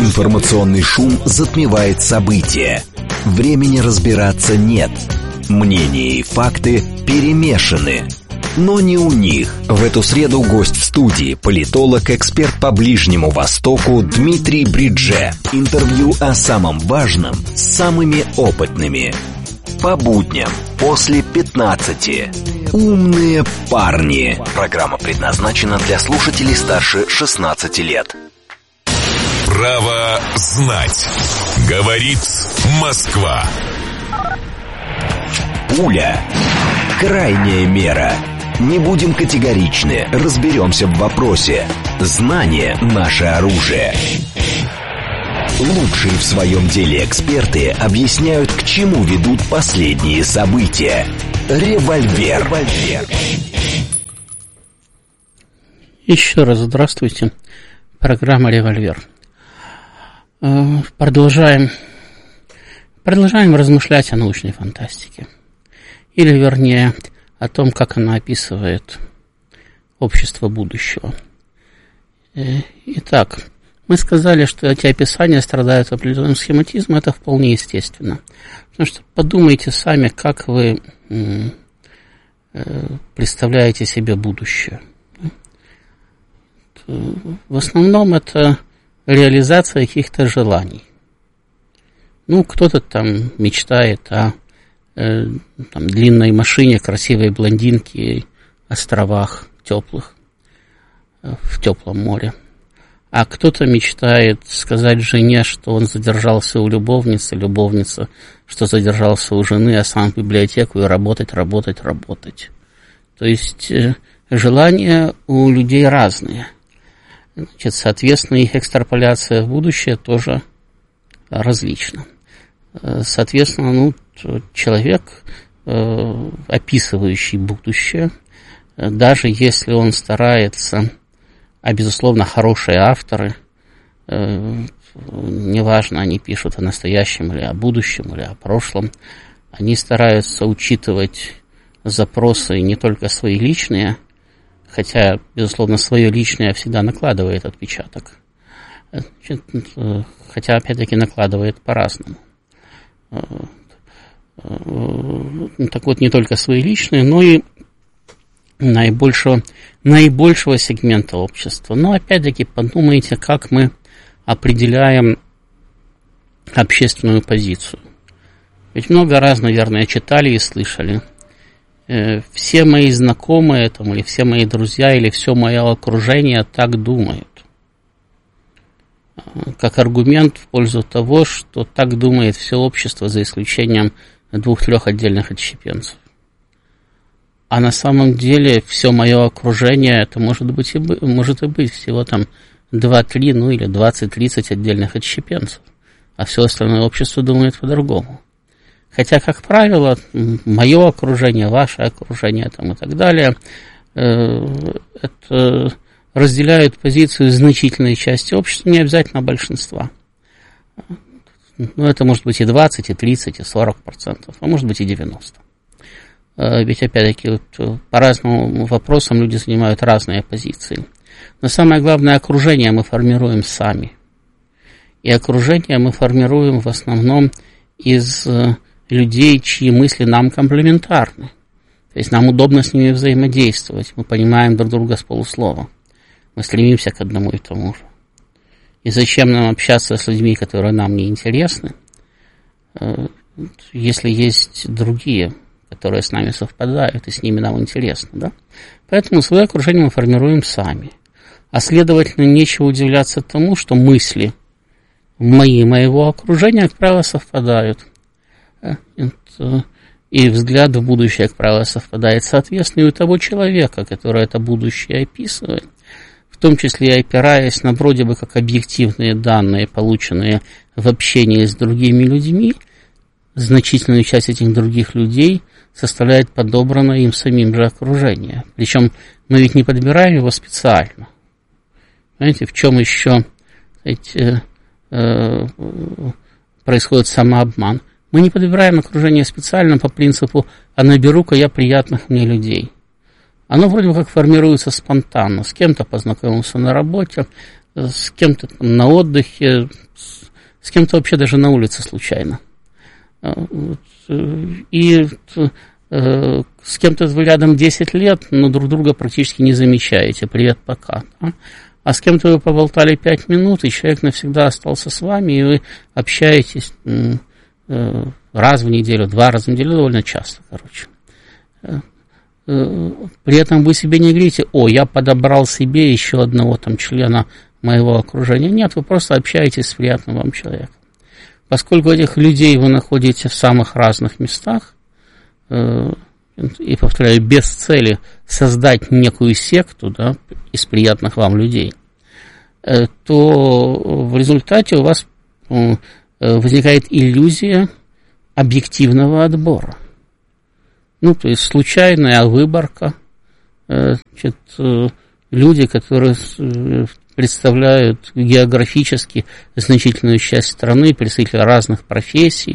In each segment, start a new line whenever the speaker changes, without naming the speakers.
Информационный шум затмевает события. Времени разбираться нет. Мнения и факты перемешаны. Но не у них. В эту среду гость в студии, политолог, эксперт по Ближнему Востоку Дмитрий Бридже. Интервью о самом важном с самыми опытными. По будням после 15. Умные парни. Программа предназначена для слушателей старше 16 лет.
Право знать. Говорит Москва.
Пуля. Крайняя мера. Не будем категоричны, разберемся в вопросе. Знание – наше оружие. Лучшие в своем деле эксперты объясняют, к чему ведут последние события. Револьвер.
Еще раз здравствуйте. Программа «Револьвер». Продолжаем размышлять о научной фантастике. Или, вернее, о том, как она описывает общество будущего. Итак, мы сказали, что эти описания страдают определенным схематизмом, это вполне естественно. Потому что подумайте сами, как вы представляете себе будущее. В основном это реализация каких-то желаний. Кто-то там мечтает о длинной машине, красивой блондинке, островах теплых, в теплом море. А кто-то мечтает сказать жене, что он задержался у любовницы, любовница, что задержался у жены, а сам в библиотеку и работать. То есть желания у людей разные. Соответственно, их экстраполяция в будущее тоже различна. Соответственно, человек, описывающий будущее, даже если он старается, а безусловно хорошие авторы, неважно, они пишут о настоящем или о будущем, или о прошлом, они стараются учитывать запросы не только свои личные, хотя, безусловно, свое личное всегда накладывает отпечаток, хотя, опять-таки, накладывает по-разному. Так вот, не только свои личные, но и наибольшего сегмента общества. Но, опять-таки, подумайте, как мы определяем общественную позицию. Ведь много раз, наверное, читали и слышали. Все мои знакомые, или все мои друзья, или все мое окружение так думают. Как аргумент в пользу того, что так думает все общество, за исключением 2-3 отдельных отщепенцев. А на самом деле все мое окружение, это может и быть всего там 2-3, или 20-30 отдельных отщепенцев. А все остальное общество думает по-другому. Хотя, как правило, мое окружение, ваше окружение и так далее, это разделяют позицию значительной части общества, не обязательно большинства. Это может быть и 20, и 30, и 40%, а может быть и 90%. Ведь, опять-таки, по разным вопросам люди занимают разные позиции. Но самое главное, окружение мы формируем сами. И окружение мы формируем в основном из людей, чьи мысли нам комплементарны. То есть нам удобно с ними взаимодействовать. Мы понимаем друг друга с полуслова. Мы стремимся к одному и тому же. И зачем нам общаться с людьми, которые нам не интересны, если есть другие, которые с нами совпадают, и с ними нам интересно, да? Поэтому свое окружение мы формируем сами. А следовательно, нечего удивляться тому, что мысли моего окружения, как правило, совпадают. И взгляд в будущее, как правило, совпадает. Соответственно, и у того человека, который это будущее описывает, в том числе и опираясь на вроде бы как объективные данные, полученные в общении с другими людьми, значительную часть этих других людей составляет подобранное им самим же окружение. Причем мы ведь не подбираем его специально. Понимаете, в чем еще происходит самообман? Мы не подбираем окружение специально по принципу «а наберу-ка я приятных мне людей». Оно вроде бы как формируется спонтанно. С кем-то познакомился на работе, с кем-то там на отдыхе, с кем-то вообще даже на улице случайно. И с кем-то вы рядом 10 лет, но друг друга практически не замечаете. Привет, пока. А с кем-то вы поболтали 5 минут, и человек навсегда остался с вами, и вы общаетесь раз в неделю, 2 раза в неделю, довольно часто, короче. При этом вы себе не говорите: о, я подобрал себе еще одного там члена моего окружения. Нет, вы просто общаетесь с приятным вам человеком. Поскольку этих людей вы находите в самых разных местах, и, повторяю, без цели создать некую секту, да, из приятных вам людей, то в результате у вас возникает иллюзия объективного отбора. Ну, то есть случайная выборка, значит, люди, которые представляют географически значительную часть страны, представители разных профессий,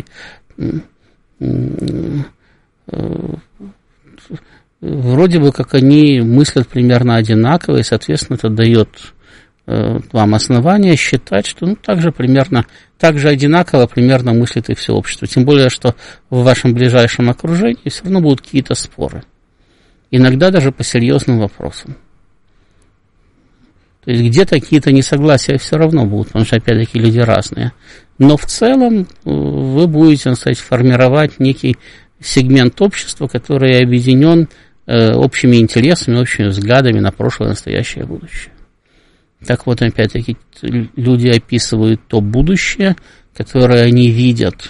вроде бы как они мыслят примерно одинаково, и, соответственно, это дает вам основание считать, что так же одинаково примерно мыслит и все общество. Тем более, что в вашем ближайшем окружении все равно будут какие-то споры. Иногда даже по серьезным вопросам. То есть где-то какие-то несогласия все равно будут, потому что, опять-таки, люди разные. Но в целом вы будете, так сказать, формировать некий сегмент общества, который объединен общими интересами, общими взглядами на прошлое, настоящее и будущее. Так вот, опять-таки, люди описывают то будущее, которое они видят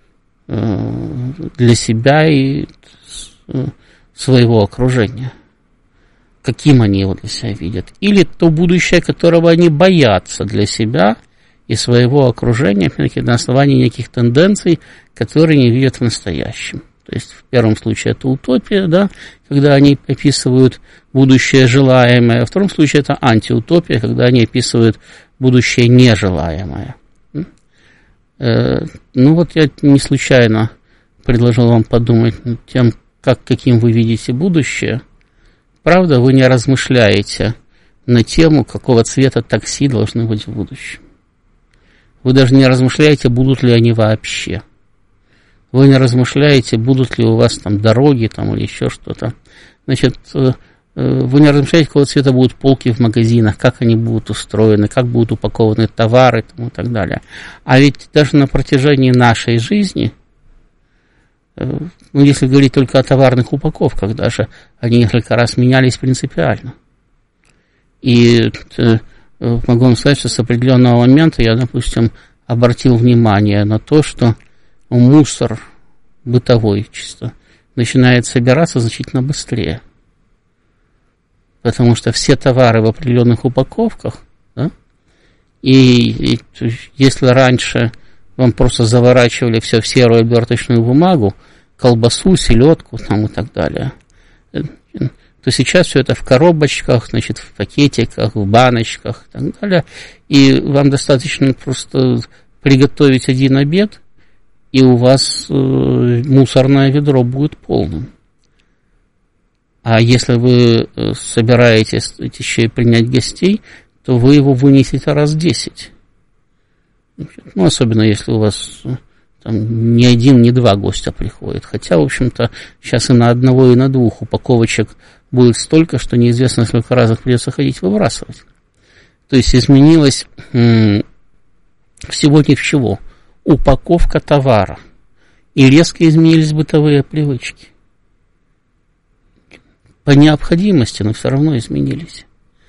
для себя и своего окружения. Каким они его для себя видят. Или то будущее, которого они боятся для себя и своего окружения, опять-таки, на основании неких тенденций, которые не видят в настоящем. То есть в первом случае это утопия, да, когда они описывают будущее желаемое, а в втором случае это антиутопия, когда они описывают будущее нежелаемое. Ну вот я не случайно предложил вам подумать над тем, каким вы видите будущее. Правда, вы не размышляете на тему, какого цвета такси должны быть в будущем. Вы даже не размышляете, будут ли они вообще. Вы не размышляете, будут ли у вас там дороги там, или еще что-то. Значит, вы не размышляете, какого цвета будут полки в магазинах, как они будут устроены, как будут упакованы товары там, и так далее. А ведь даже на протяжении нашей жизни, ну, если говорить только о товарных упаковках, даже они несколько раз менялись принципиально. И могу вам сказать, что с определенного момента я, допустим, обратил внимание на то, что мусор бытовой чисто начинает собираться значительно быстрее. Потому что все товары в определенных упаковках, да, и если раньше вам просто заворачивали все в серую оберточную бумагу, колбасу, селедку там, и так далее, то сейчас все это в коробочках, значит, в пакетиках, в баночках и так далее. И вам достаточно просто приготовить один обед, и у вас мусорное ведро будет полным. А если вы собираетесь еще и принять гостей, то вы его вынесете раз 10. Ну, особенно если у вас там не один, не два гостя приходят. Хотя, в общем-то, сейчас и на одного, и на двух упаковочек будет столько, что неизвестно, сколько раз их придется ходить выбрасывать. То есть изменилось всего-навсего упаковка товара. И резко изменились бытовые привычки. По необходимости, но все равно изменились.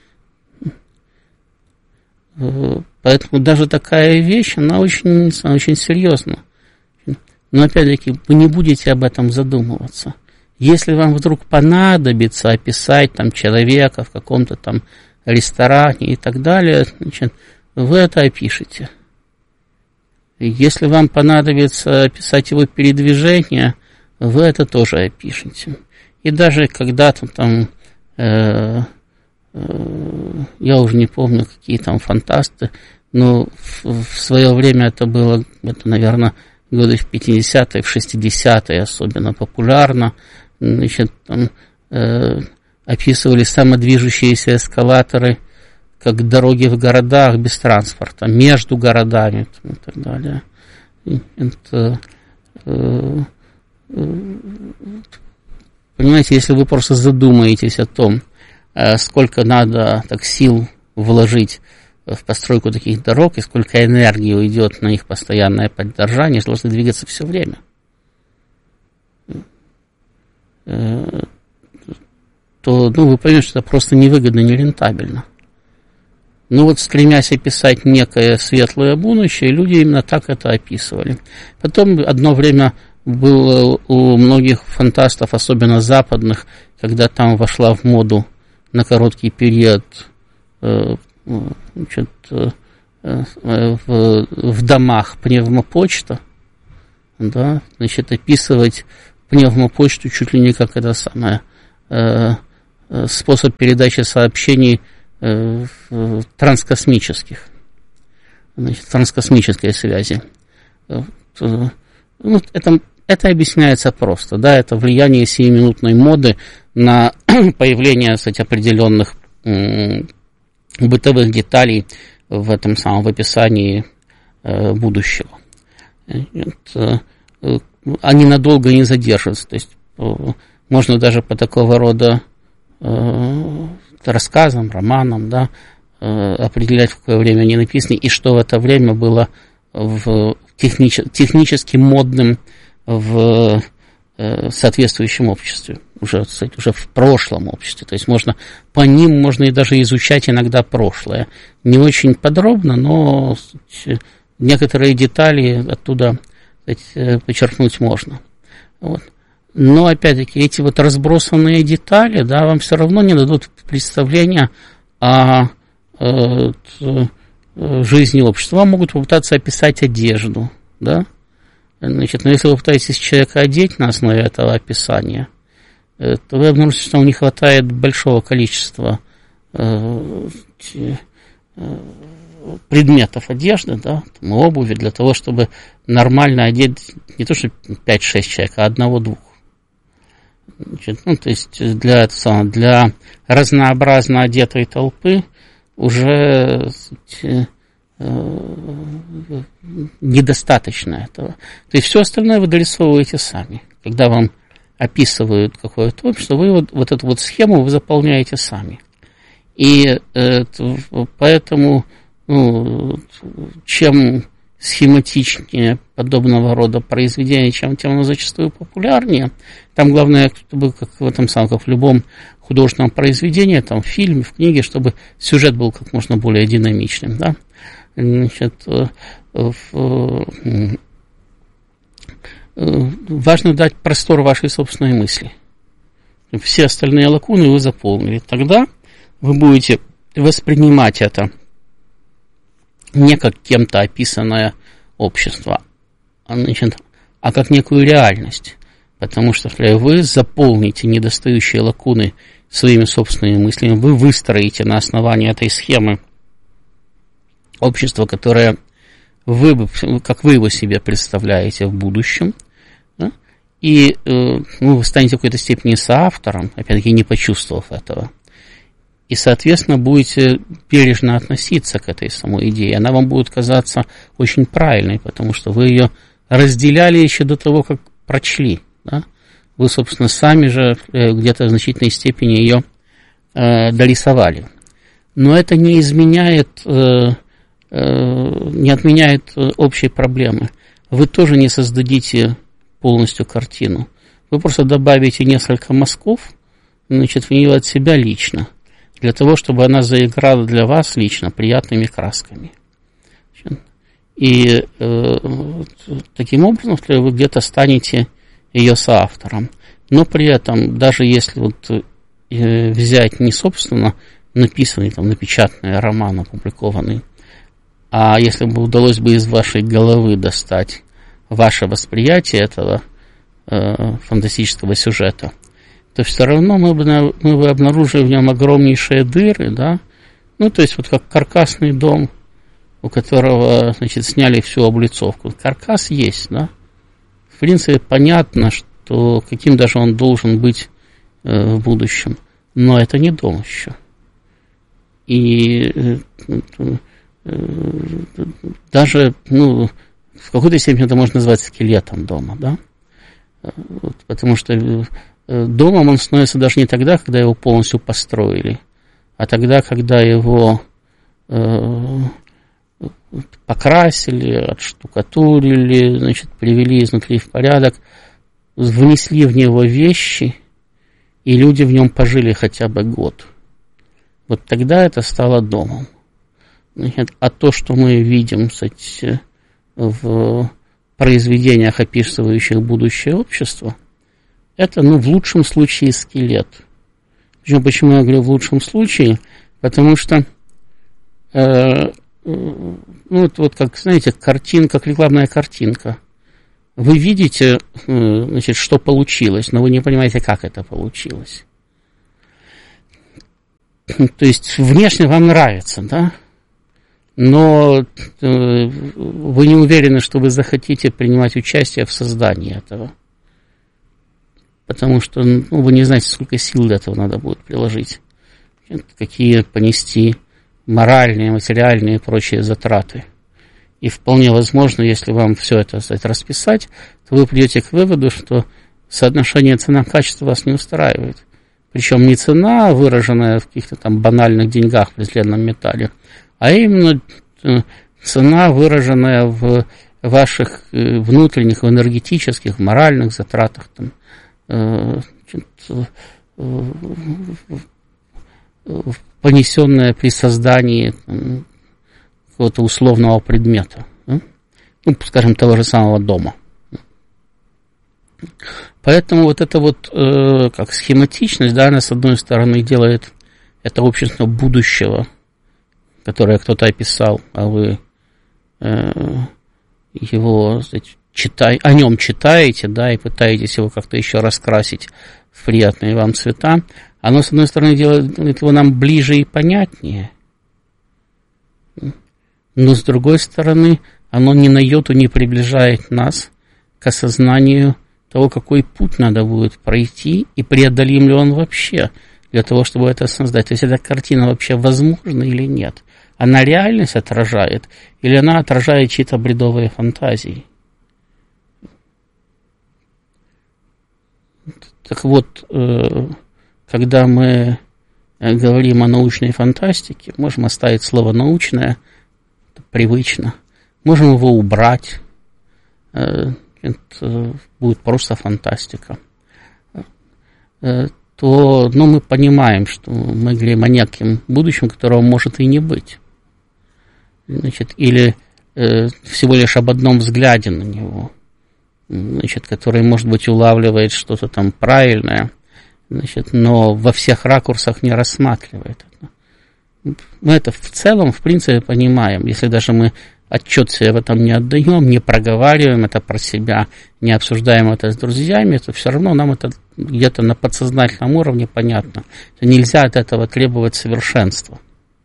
Поэтому даже такая вещь, она очень, очень серьезна. Но опять-таки, вы не будете об этом задумываться. Если вам вдруг понадобится описать там человека в каком-то там ресторане и так далее, значит, вы это опишете. Если вам понадобится описать его передвижение, вы это тоже опишете. И даже когда-то там, я уже не помню, какие там фантасты, но в свое время это было, наверное, годы в 50-е, в 60-е особенно популярно. Значит, там описывали самодвижущиеся эскалаторы, как дороги в городах без транспорта, между городами и так далее. Это, понимаете, если вы просто задумаетесь о том, сколько надо так сил вложить в постройку таких дорог и сколько энергии уйдет на их постоянное поддержание, что должны двигаться все время, то вы поймете, что это просто невыгодно, нерентабельно. Стремясь описать некое светлое будущее, люди именно так это описывали. Потом одно время было у многих фантастов, особенно западных, когда там вошла в моду на короткий период в домах пневмопочта, да, описывать пневмопочту чуть ли не как это самое способ передачи сообщений транскосмических, транскосмической связи. Это объясняется просто, да, это влияние сиюминутной моды на появление, кстати, определенных бытовых деталей в этом самом в описании будущего. Они надолго не задержатся, то есть можно даже по такого рода рассказам, романам, да, определять, в какое время они написаны, и что в это время было технически модным в соответствующем обществе, уже в прошлом обществе. То есть по ним можно и даже изучать иногда прошлое. Не очень подробно, но некоторые детали оттуда, почерпнуть можно. Но, опять-таки, эти разбросанные детали, да, вам все равно не дадут представления о жизни общества. Вам могут попытаться описать одежду, да. Но если вы пытаетесь человека одеть на основе этого описания, то вы обнаружите, что не хватает большого количества предметов одежды, да, обуви, для того, чтобы нормально одеть не то что 5-6 человек, а 1-2. То есть для разнообразно одетой толпы уже недостаточно этого. То есть все остальное вы дорисовываете сами. Когда вам описывают какое-то общество, вы эту схему вы заполняете сами. И поэтому чем схематичнее подобного рода произведения, тем оно зачастую популярнее. Там главное, чтобы, как в любом художественном произведении, там, в фильме, в книге, чтобы сюжет был как можно более динамичным. Да? Важно дать простор вашей собственной мысли. Все остальные лакуны вы заполнили. Тогда вы будете воспринимать это не как кем-то описанное общество, а как некую реальность. Потому что если вы заполните недостающие лакуны своими собственными мыслями, вы выстроите на основании этой схемы общество, которое как вы его себе представляете в будущем, да? И вы станете в какой-то степени соавтором, опять-таки не почувствовав этого. И, соответственно, будете бережно относиться к этой самой идее. Она вам будет казаться очень правильной, потому что вы ее разделяли еще до того, как прочли. Да? Вы, собственно, сами же где-то в значительной степени ее дорисовали. Но это не отменяет общей проблемы. Вы тоже не создадите полностью картину. Вы просто добавите несколько мазков, в нее от себя лично, для того, чтобы она заиграла для вас лично приятными красками. И таким образом вы где-то станете ее соавтором. Но при этом, даже если взять не собственно написанный, напечатанный роман, опубликованный, а если бы удалось бы из вашей головы достать ваше восприятие этого фантастического сюжета, то все равно мы бы обнаружили в нем огромнейшие дыры, да, то есть как каркасный дом, у которого, сняли всю облицовку. Каркас есть, да. В принципе, понятно, что каким даже он должен быть в будущем, но это не дом еще. И даже, в какой-то степени это можно назвать скелетом дома, да? Потому что домом он становится даже не тогда, когда его полностью построили, а тогда, когда его покрасили, отштукатурили, значит, привели изнутри в порядок, внесли в него вещи, и люди в нем пожили хотя бы год. Вот тогда это стало домом. Значит, а то, что мы видим, кстати, в произведениях, описывающих будущее общество, это, в лучшем случае скелет. Причем, почему я говорю в лучшем случае? Потому что, вот как, знаете, картинка, как рекламная картинка. Вы видите, значит, что получилось, но вы не понимаете, как это получилось. То есть, внешне вам нравится, да? Но вы не уверены, что вы захотите принимать участие в создании этого. Потому что вы не знаете, сколько сил для этого надо будет приложить. Какие понести моральные, материальные и прочие затраты. И вполне возможно, если вам все это расписать, то вы придете к выводу, что соотношение цена-качество вас не устраивает. Причем не цена, выраженная в каких-то там банальных деньгах в изледном металле, а именно цена, выраженная в ваших внутренних, энергетических, моральных затратах, там, понесенная при создании какого-то условного предмета, скажем, того же самого дома. Поэтому вот эта вот как схематичность, да, она с одной стороны делает это общество будущего, которое кто-то описал, а вы его, о нем читаете, да, и пытаетесь его как-то еще раскрасить в приятные вам цвета, оно, с одной стороны, делает его нам ближе и понятнее, но, с другой стороны, оно ни на йоту не приближает нас к осознанию того, какой путь надо будет пройти, и преодолим ли он вообще для того, чтобы это создать. То есть, эта картина вообще возможна или нет? Она реальность отражает, или она отражает чьи-то бредовые фантазии? Так вот, когда мы говорим о научной фантастике, можем оставить слово «научное», это привычно, можем его убрать, это будет просто фантастика, то мы понимаем, что мы говорим о неком будущем, которого может и не быть. Значит, или всего лишь об одном взгляде на него, значит, который, может быть, улавливает что-то там правильное, значит, но во всех ракурсах не рассматривает это. Мы это в целом, в принципе, понимаем. Если даже мы отчет себе в этом не отдаем, не проговариваем это про себя, не обсуждаем это с друзьями, то все равно нам это где-то на подсознательном уровне понятно. Нельзя от этого требовать совершенства.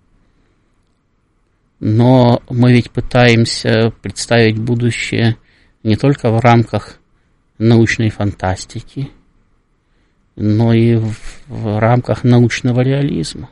Но мы ведь пытаемся представить будущее не только в рамках научной фантастики, но и в рамках научного реализма.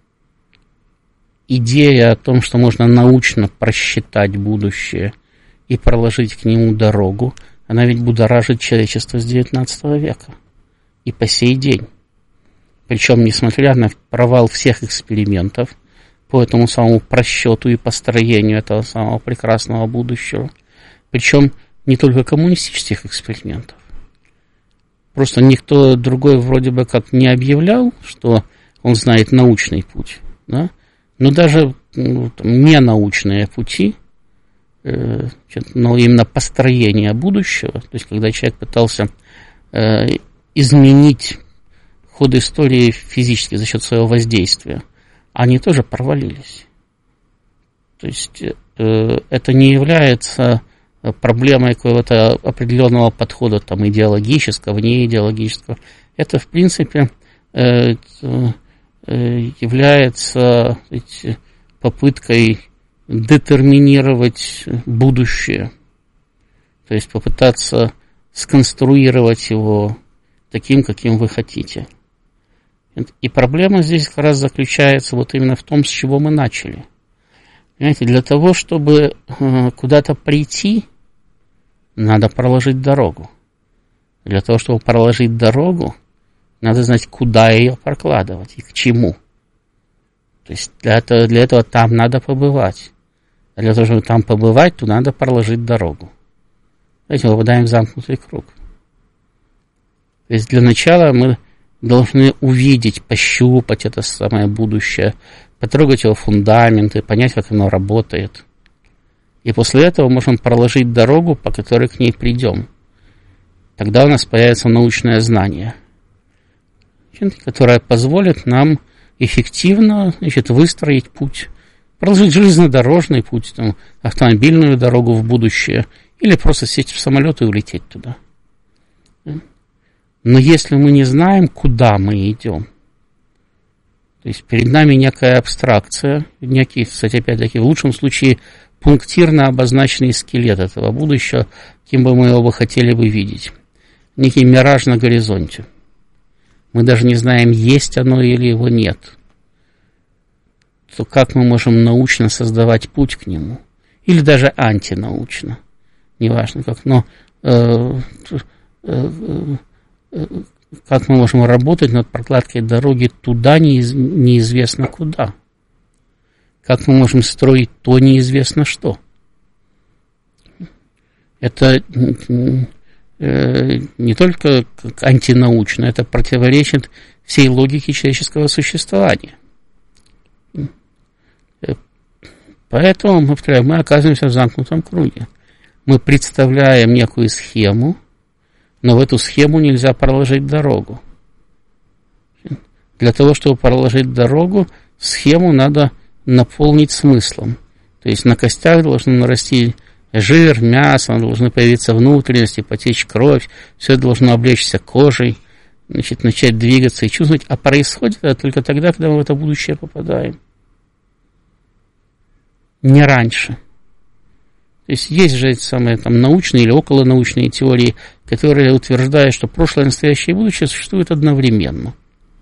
Идея о том, что можно научно просчитать будущее и проложить к нему дорогу, она ведь будоражит человечество с XIX века и по сей день. Причем, несмотря на провал всех экспериментов по этому самому просчету и построению этого самого прекрасного будущего, причем не только коммунистических экспериментов. Просто никто другой вроде бы как не объявлял, что он знает научный путь, да? Но даже ненаучные пути, но именно построение будущего, то есть когда человек пытался изменить ход истории физически за счет своего воздействия, они тоже провалились. То есть это не является проблемой какого-то определенного подхода там, идеологического, внеидеологического. Это, в принципе, является попыткой детерминировать будущее. То есть попытаться сконструировать его таким, каким вы хотите. И проблема здесь как раз заключается вот именно в том, с чего мы начали. Понимаете, для того, чтобы куда-то прийти, надо проложить дорогу. Для того, чтобы проложить дорогу, надо знать, куда ее прокладывать и к чему. То есть для этого там надо побывать. А для того, чтобы там побывать, то надо проложить дорогу. Знаете, мы попадаем в замкнутый круг. То есть для начала мы должны увидеть, пощупать это самое будущее, потрогать его фундаменты, понять, как оно работает. И после этого можем проложить дорогу, по которой к ней придем. Тогда у нас появится научное знание, которое позволит нам эффективно, выстроить путь, проложить железнодорожный путь, автомобильную дорогу в будущее, или просто сесть в самолет и улететь туда. Но если мы не знаем, куда мы идем, то есть перед нами некая абстракция, некий, кстати, опять-таки, в лучшем случае, пунктирно обозначенный скелет этого будущего, кем бы мы его хотели бы видеть. Некий мираж на горизонте. Мы даже не знаем, есть оно или его нет. То как мы можем научно создавать путь к нему? Или даже антинаучно. Неважно как, но как мы можем работать над прокладкой дороги туда неизвестно куда? Как мы можем строить то неизвестно что? Это не только антинаучно, это противоречит всей логике человеческого существования. Поэтому, повторяю, мы оказываемся в замкнутом круге. Мы представляем некую схему, но в эту схему нельзя проложить дорогу. Для того, чтобы проложить дорогу, схему надо наполнить смыслом. То есть на костях должны нарасти жир, мясо, должны появиться внутренности, потечь кровь, все это должно облечься кожей, начать двигаться и чувствовать. А происходит это только тогда, когда мы в это будущее попадаем. Не раньше. То есть есть же эти самые научные или околонаучные теории, которые утверждают, что прошлое, настоящее и будущее существуют одновременно.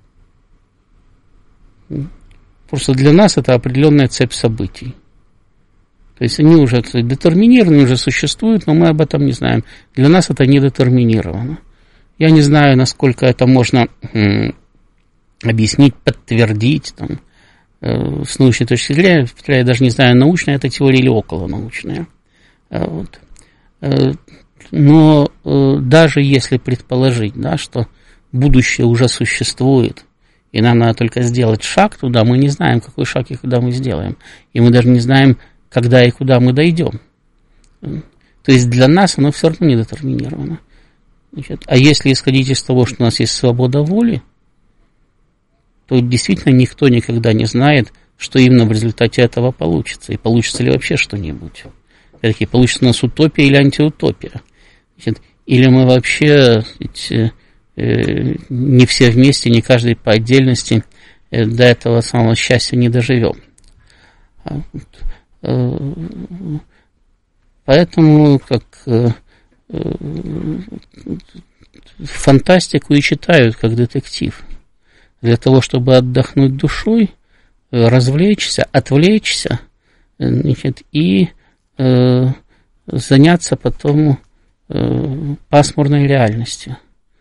Просто для нас это определенная цепь событий. То есть они уже детерминированы, уже существуют, но мы об этом не знаем. Для нас это не детерминировано. Я не знаю, насколько это можно объяснить, подтвердить с научной точки зрения. Я даже не знаю, научная это теория или околонаучная. Вот. Но даже если предположить, что будущее уже существует, и нам надо только сделать шаг туда, мы не знаем, какой шаг и куда мы сделаем. И мы даже не знаем, когда и куда мы дойдем. То есть для нас оно все равно не детерминировано. А если исходить из того, что у нас есть свобода воли, то действительно никто никогда не знает, что именно в результате этого получится. И получится ли вообще что-нибудь. Все-таки получится у нас утопия или антиутопия. Или мы вообще не все вместе, не каждый по отдельности до этого самого счастья не доживем. Поэтому фантастику и читают как детектив. Для того, чтобы отдохнуть душой, развлечься, отвлечься, и заняться потом пасмурной реальностью.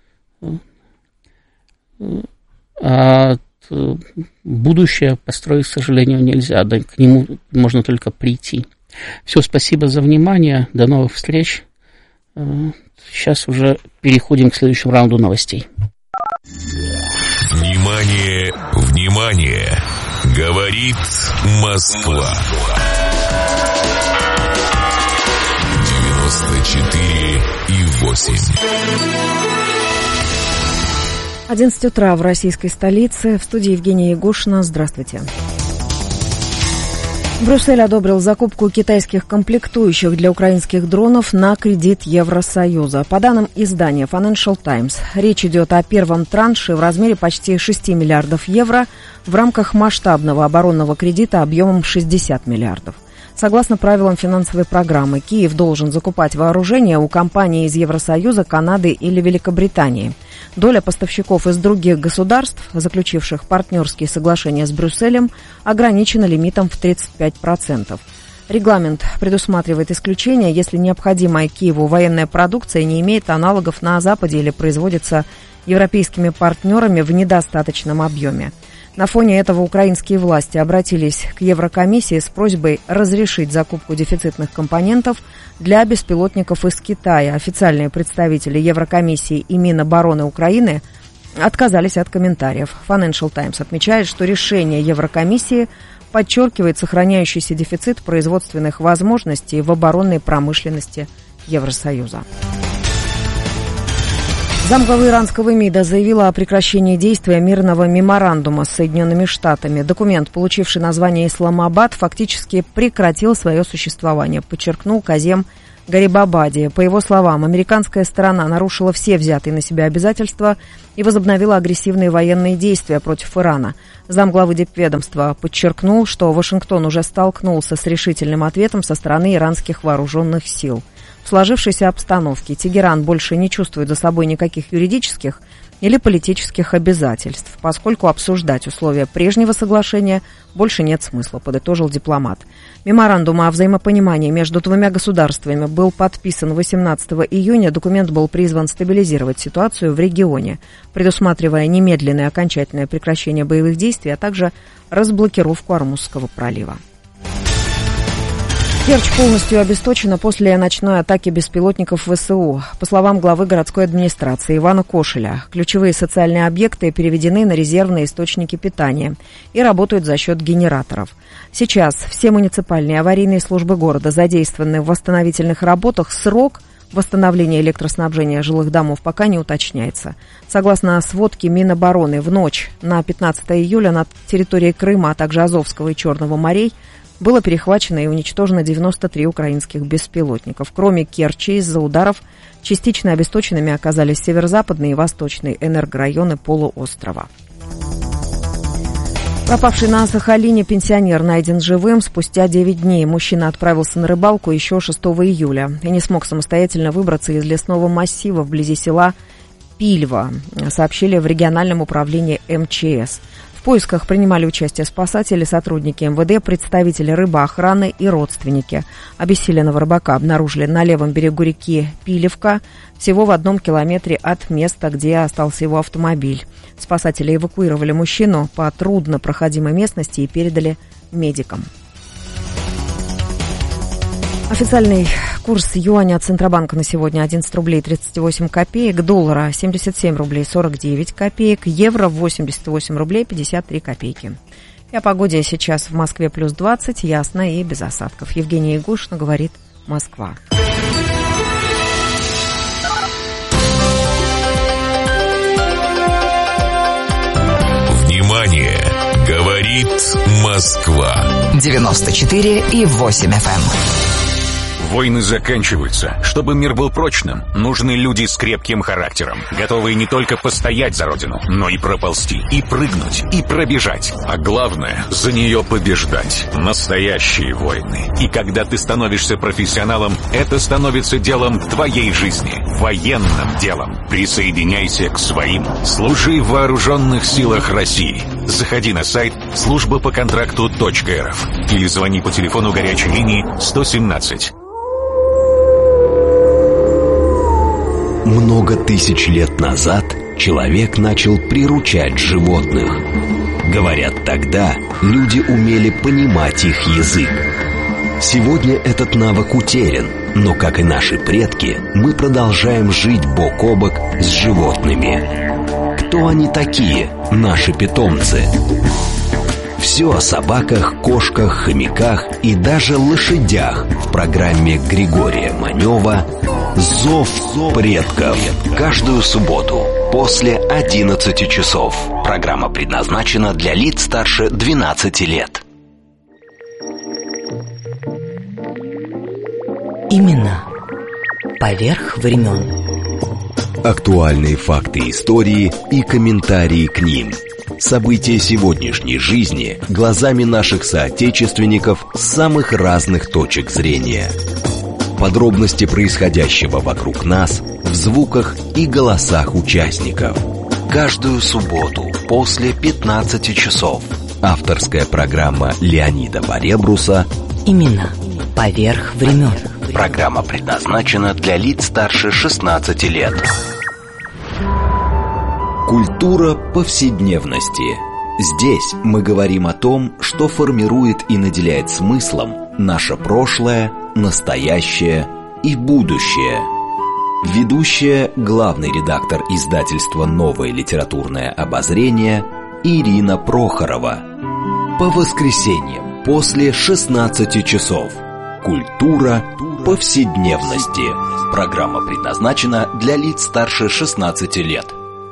А будущее построить, к сожалению, нельзя. Да, к нему можно только прийти. Все, спасибо за внимание. До новых встреч. Сейчас уже переходим к следующему раунду новостей.
Внимание, внимание! Говорит Москва. 94,8.
11 утра в российской столице. В студии Евгения Егошина. Здравствуйте. Брюссель одобрил закупку китайских комплектующих для украинских дронов на кредит Евросоюза. По данным издания Financial Times, речь идет о первом транше в размере почти 6 миллиардов евро в рамках масштабного оборонного кредита объемом 60 миллиардов. Согласно правилам финансовой программы, Киев должен закупать вооружение у компаний из Евросоюза, Канады или Великобритании. Доля поставщиков из других государств, заключивших партнерские соглашения с Брюсселем, ограничена лимитом в 35%. Регламент предусматривает исключение, если необходимая Киеву военная продукция не имеет аналогов на Западе или производится европейскими партнерами в недостаточном объеме. На фоне этого украинские власти обратились к Еврокомиссии с просьбой разрешить закупку дефицитных компонентов для беспилотников из Китая. Официальные представители Еврокомиссии и Минобороны Украины отказались от комментариев. Financial Times отмечает, что решение Еврокомиссии подчеркивает сохраняющийся дефицит производственных возможностей в оборонной промышленности Евросоюза. Замглавы иранского МИДа заявила о прекращении действия мирного меморандума с Соединенными Штатами. Документ, получивший название «Исламабад», фактически прекратил свое существование, подчеркнул Казем Гарибабади. По его словам, американская сторона нарушила все взятые на себя обязательства и возобновила агрессивные военные действия против Ирана. Замглавы дипведомства подчеркнул, что Вашингтон уже столкнулся с решительным ответом со стороны иранских вооруженных сил. В сложившейся обстановке Тегеран больше не чувствует за собой никаких юридических или политических обязательств, поскольку обсуждать условия прежнего соглашения больше нет смысла, подытожил дипломат. Меморандум о взаимопонимании между двумя государствами был подписан 18 июня. Документ был призван стабилизировать ситуацию в регионе, предусматривая немедленное окончательное прекращение боевых действий, а также разблокировку Ормузского пролива. Керчь полностью обесточена после ночной атаки беспилотников ВСУ. По словам главы городской администрации Ивана Кошеля, ключевые социальные объекты переведены на резервные источники питания и работают за счет генераторов. Сейчас все муниципальные аварийные службы города задействованы в восстановительных работах. Срок восстановления электроснабжения жилых домов пока не уточняется. Согласно сводке Минобороны, в ночь на 15 июля на территории Крыма, а также Азовского и Черного морей было перехвачено и уничтожено 93 украинских беспилотников. Кроме Керчи, из-за ударов частично обесточенными оказались северо-западные и восточные энергорайоны полуострова. Пропавший на Сахалине пенсионер найден живым спустя 9 дней. Мужчина отправился на рыбалку еще 6 июля и не смог самостоятельно выбраться из лесного массива вблизи села Пильва, сообщили в региональном управлении МЧС. В поисках принимали участие спасатели, сотрудники МВД, представители рыбоохраны и родственники. Обессиленного рыбака обнаружили на левом берегу реки Пилевка, всего в 1 километре от места, где остался его автомобиль. Спасатели эвакуировали мужчину по труднопроходимой местности и передали медикам. Официальный курс юаня от Центробанка на сегодня 11 рублей 38 копеек, доллара 77 рублей 49 копеек, евро 88 рублей 53 копейки. И о погоде сейчас в Москве плюс 20, ясно и без осадков. Евгения Ягушина говорит «Москва».
Внимание! Говорит Москва.
94,8 FM.
Войны заканчиваются. Чтобы мир был прочным, нужны люди с крепким характером, готовые не только постоять за родину, но и проползти, и прыгнуть, и пробежать. А главное, за нее побеждать. Настоящие войны. И когда ты становишься профессионалом, это становится делом твоей жизни. Военным делом. Присоединяйся к своим. Служи в вооруженных силах России. Заходи на сайт службапоконтракту.рф или звони по телефону горячей линии 117.
Много тысяч лет назад человек начал приручать животных. Говорят, тогда люди умели понимать их язык. Сегодня этот навык утерян, но, как и наши предки, мы продолжаем жить бок о бок с животными. Кто они такие, наши питомцы? Все о собаках, кошках, хомяках и даже лошадях в программе Григория Манева «Зов предков». Каждую субботу после 11 часов. Программа предназначена для лиц старше 12 лет.
Именно поверх времен.
Актуальные факты истории и комментарии к ним. События сегодняшней жизни глазами наших соотечественников с самых разных точек зрения. Подробности происходящего вокруг нас в звуках и голосах участников. Каждую субботу после 15 часов. Авторская программа Леонида Баребруса
Имена поверх времен.
Программа предназначена для лиц старше 16 лет. Культура повседневности. Здесь мы говорим о том, что формирует и наделяет смыслом наше прошлое, настоящее и будущее. Ведущая, главный редактор издательства «Новое литературное обозрение» Ирина Прохорова. По воскресеньям после 16 часов. Культура повседневности. Программа предназначена для лиц старше 16 лет.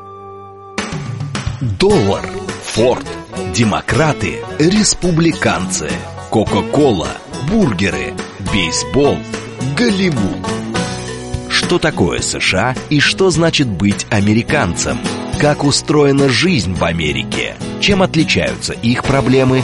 Доллар, Форд, демократы, республиканцы, Кока-кола, бургеры, бейсбол, Голливуд. Что такое США и что значит быть американцем? Как устроена жизнь в Америке? Чем отличаются их проблемы